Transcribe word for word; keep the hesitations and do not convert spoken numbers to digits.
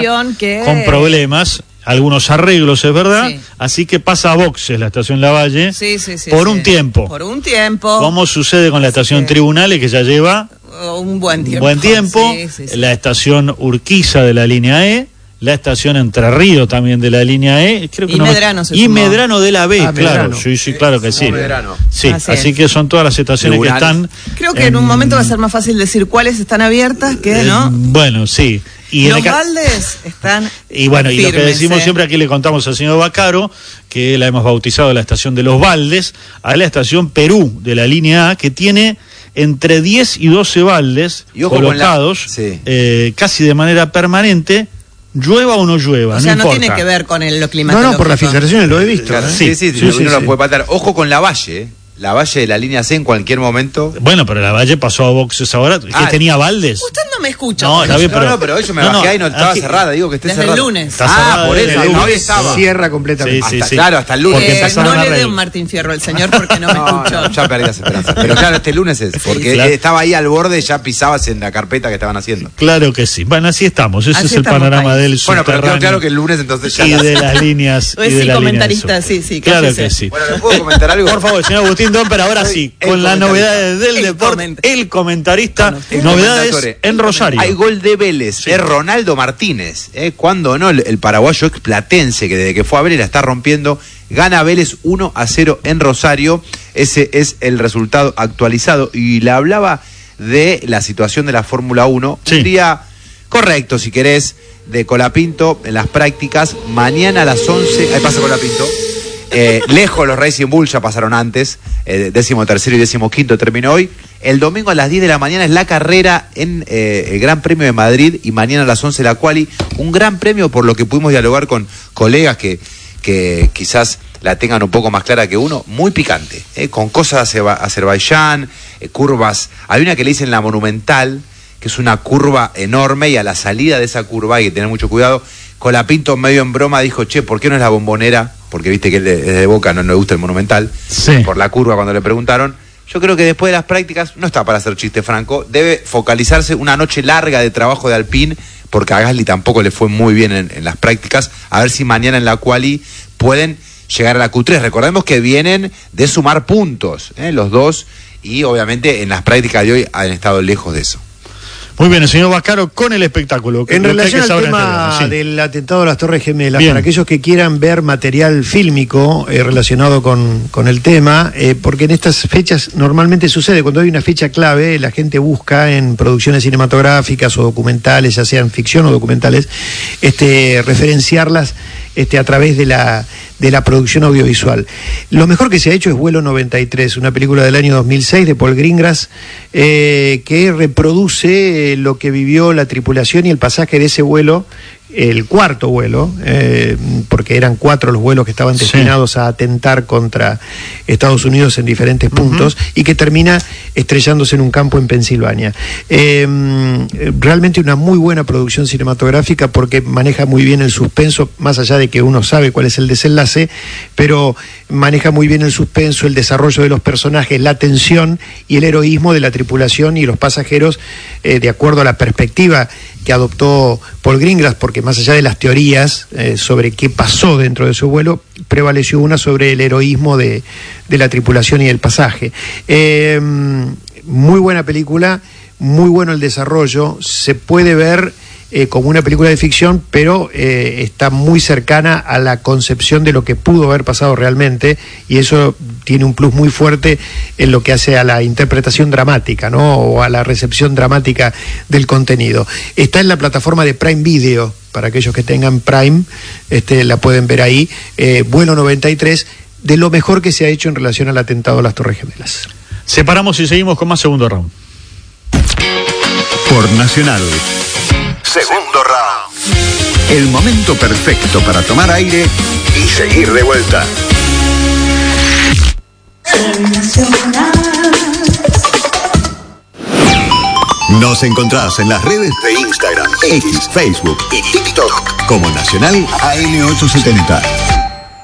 que... con problemas, algunos arreglos, es verdad, Sí. así que pasa a boxes la estación Lavalle Sí, sí, sí, por sí. un tiempo. Por un tiempo. Como sucede con la estación Sí. Tribunales, que ya lleva Un buen tiempo. un buen tiempo, Sí, sí, sí. la estación Urquiza de la línea E, la estación Entre Ríos también de la línea E, creo que Y no me- Medrano se y sumó. Medrano de la B, Ah, claro, Medrano. sí, sí, claro que sumó sí. Medrano. Sí, Así así, es. que son todas las estaciones Tribunales. que están. Creo que en un momento va a ser más fácil decir cuáles están abiertas que, eh, ¿no? Bueno, sí. Y en Los el ca- baldes están Y bueno, y lo que firmes, decimos ¿eh? siempre aquí le contamos al señor Bacaro, que la hemos bautizado la estación de los baldes, a la estación Perú de la línea A, que tiene entre diez y doce baldes Y ojo con la- colocados sí. eh, casi de manera permanente, llueva o no llueva, O sea, no, no, importa. tiene que ver con el, lo No, climatológico. no, por las filtraciones lo he visto. Claro, ¿eh? sí, sí, Sí, uno sí, no sí. puede patar. Ojo con la Valle, ¿eh? La Valle de la línea C en cualquier momento. Bueno, pero la Valle pasó a boxes ahora, que Ah, tenía baldes. Usted no me escucha. No, por está eso. bien, No, no, pero yo me bajé ahí, no estaba aquí- cerrada, digo que esté Desde el cerrada. lunes. Está Ah, cerrada por desde eso, el no, lunes. hoy estaba. Cierra completamente. Sí, Hasta, sí. Claro, hasta el lunes. Porque Eh, empezaron no a le dé reír. un Martín Fierro al señor porque no me No, escuchó. no, ya perdí las esperanzas. Pero claro, este lunes es, porque Claro. estaba ahí al borde, ya pisabas en la carpeta que estaban haciendo. Claro que sí. Bueno, así estamos. Ese Así es el estamos, panorama país. del Bueno, pero quedó subterráneo claro que el lunes entonces ya y las- de las líneas. Pues y de sí, la comentarista, línea sí, sí, Claro cállese. que sí. Bueno, ¿le puedo comentar algo? Por favor, señor Agustín Don, pero ahora sí, El con las comentarista. novedades del El deporte, coment- el comentarista, Con usted. novedades Comentatore. en Rosario. Hay gol de Vélez, es Ronaldo Martínez, ¿eh? Cuando no, el, el paraguayo explatense que desde que fue a Vélez la está rompiendo, gana Vélez uno a cero en Rosario, ese es el resultado actualizado. Y le hablaba de la situación de la Fórmula uno, Sí. un día correcto si querés, de Colapinto en las prácticas, mañana a las once, ahí pasa Colapinto. Eh, lejos los Racing Bull ya pasaron antes, eh, décimo tercero y décimo quinto terminó hoy. El domingo a las diez de la mañana es la carrera en eh, el Gran Premio de Madrid y mañana a las once la quali. Un gran premio por lo que pudimos dialogar con colegas que, que quizás la tengan un poco más clara que uno, muy picante, eh, con cosas de Azerba- Azerbaiyán, eh, curvas. Hay una que le dicen la Monumental, que es una curva enorme y a la salida de esa curva hay que tener mucho cuidado. Colapinto medio en broma dijo, che, ¿por qué no es la Bombonera? Porque viste que él de- desde Boca no, no le gusta el Monumental, Sí. por la curva cuando le preguntaron. Yo creo que después de las prácticas, no está para hacer chiste franco, debe focalizarse una noche larga de trabajo de Alpine, porque a Gasly tampoco le fue muy bien en, en las prácticas, a ver si mañana en la quali pueden llegar a la Q tres. Recordemos que vienen de sumar puntos, ¿eh? Los dos, y obviamente en las prácticas de hoy han estado lejos de eso. Muy bien, el señor Bacaro con el espectáculo. En Lo que hay relación que al saber en tema este programa, sí. del atentado a las Torres Gemelas, Bien. para aquellos que quieran ver material fílmico eh, relacionado con, con el tema, eh, porque en estas fechas normalmente sucede, cuando hay una fecha clave, la gente busca en producciones cinematográficas o documentales, ya sean ficción o documentales, este, referenciarlas este, a través de la, de la producción audiovisual. Lo mejor que se ha hecho es Vuelo noventa y tres, una película del año dos mil seis de Paul Greengrass, eh, que reproduce eh, lo que vivió la tripulación y el pasaje de ese vuelo, el cuarto vuelo, eh, porque eran cuatro los vuelos que estaban Sí. destinados a atentar contra Estados Unidos en diferentes puntos, y que termina estrellándose en un campo en Pensilvania. Eh, realmente una muy buena producción cinematográfica, porque maneja muy bien el suspenso, más allá de que uno sabe cuál es el desenlace, pero maneja muy bien el suspenso, el desarrollo de los personajes, la tensión y el heroísmo de la tripulación y los pasajeros, eh, de acuerdo a la perspectiva que adoptó Paul Greengrass, porque más allá de las teorías eh, sobre qué pasó dentro de su vuelo, prevaleció una sobre el heroísmo de, de la tripulación y el pasaje. Eh, muy buena película, muy bueno el desarrollo, se puede ver eh, como una película de ficción, pero eh, está muy cercana a la concepción de lo que pudo haber pasado realmente, y eso tiene un plus muy fuerte en lo que hace a la interpretación dramática, ¿no? O a la recepción dramática del contenido. Está en la plataforma de Prime Video, para aquellos que tengan Prime, este, la pueden ver ahí, eh, Vuelo noventa y tres, de lo mejor que se ha hecho en relación al atentado a las Torres Gemelas. Separamos y seguimos con más segundo round. Por Nacional. Segundo round. El momento perfecto para tomar aire y seguir de vuelta. Nos encontrás en las redes de Instagram, X, Facebook y TikTok como Nacional A M ochocientos setenta.